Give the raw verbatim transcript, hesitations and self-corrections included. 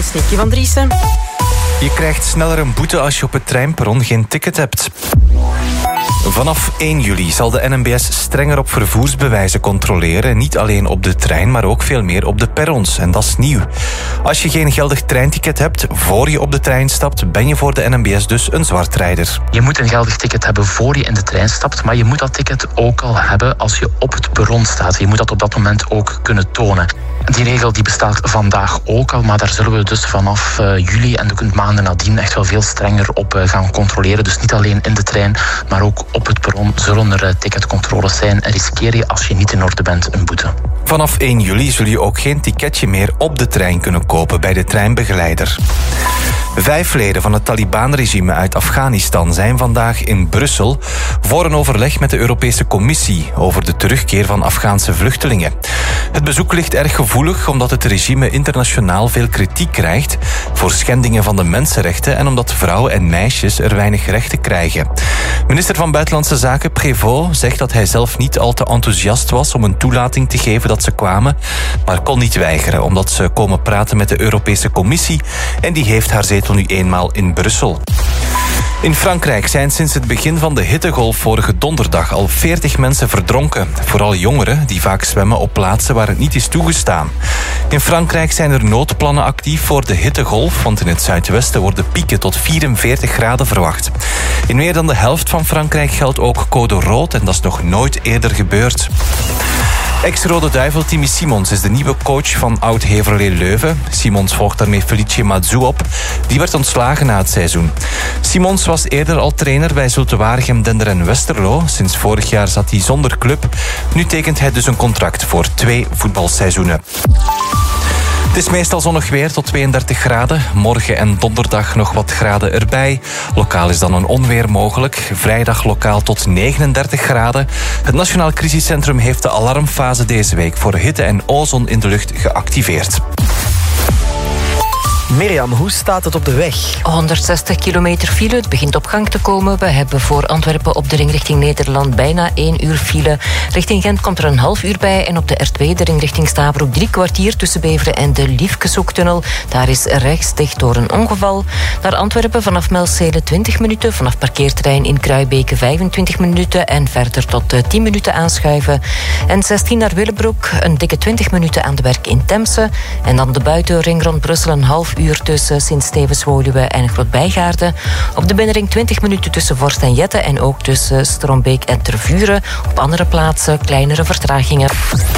is Nicky van Driessen. Je krijgt sneller een boete als je op het treinperron geen ticket hebt. Vanaf één juli zal de N M B S strenger op vervoersbewijzen controleren. Niet alleen op de trein, maar ook veel meer op de perrons. En dat is nieuw. Als je geen geldig treinticket hebt voor je op de trein stapt, ben je voor de N M B S dus een zwartrijder. Je moet een geldig ticket hebben voor je in de trein stapt, maar je moet dat ticket ook al hebben als je op het perron staat. Je moet dat op dat moment ook kunnen tonen. Die regel die bestaat vandaag ook al, maar daar zullen we dus vanaf uh, juli en ook in de maanden nadien echt wel veel strenger op uh, gaan controleren. Dus niet alleen in de trein, maar ook op het perron zullen er uh, ticketcontroles zijn en riskeer je als je niet in orde bent een boete. Vanaf één juli zul je ook geen ticketje meer op de trein kunnen kopen bij de treinbegeleider. Vijf leden van het Taliban-regime uit Afghanistan zijn vandaag in Brussel voor een overleg met de Europese Commissie over de terugkeer van Afghaanse vluchtelingen. Het bezoek ligt erg gevoelig omdat het regime internationaal veel kritiek krijgt voor schendingen van de mensenrechten en omdat vrouwen en meisjes er weinig rechten krijgen. Minister van Buitenlandse Zaken Prévost zegt dat hij zelf niet al te enthousiast was om een toelating te geven dat ze kwamen, maar kon niet weigeren omdat ze komen praten met de Europese Commissie en die heeft haar zetel nu eenmaal in Brussel. In Frankrijk zijn sinds het begin van de hittegolf vorige donderdag al veertig mensen verdronken. Vooral jongeren die vaak zwemmen op plaatsen waar het niet is toegestaan. In Frankrijk zijn er noodplannen actief voor de hittegolf, want in het zuidwesten worden pieken tot vierenveertig graden verwacht. In meer dan de helft van Frankrijk geldt ook code rood en dat is nog nooit eerder gebeurd. Ex-Rode Duivel Timmy Simons is de nieuwe coach van oud-Heverlee Leuven. Simons volgt daarmee Felice Mazou op. Die werd ontslagen na het seizoen. Simons was eerder al trainer bij Zulte Waregem, Dender en Westerlo. Sinds vorig jaar zat hij zonder club. Nu tekent hij dus een contract voor twee voetbalseizoenen. Het is meestal zonnig weer tot tweeëndertig graden. Morgen en donderdag nog wat graden erbij. Lokaal is dan een onweer mogelijk. Vrijdag lokaal tot negenendertig graden. Het Nationaal Crisiscentrum heeft de alarmfase deze week voor hitte en ozon in de lucht geactiveerd. Mirjam, hoe staat het op de weg? honderdzestig kilometer file, het begint op gang te komen. We hebben voor Antwerpen op de ring richting Nederland bijna één uur file. Richting Gent komt er een half uur bij. En op de R twee, de ring richting Stabroek, drie kwartier tussen Beveren en de Liefkeshoektunnel. Daar is rechts dicht door een ongeval. Naar Antwerpen vanaf Melzele twintig minuten. Vanaf parkeerterrein in Kruibeke vijfentwintig minuten. En verder tot tien minuten aanschuiven. En zestien naar Willebroek, een dikke twintig minuten aan de werk in Temse. En dan de buitenring rond Brussel een half uur tussen Sint-Stevens-Woluwe en Groot-Bijgaarden. Op de binnenring twintig minuten tussen Vorst en Jette en ook tussen Strombeek en Tervuren. Op andere plaatsen kleinere vertragingen.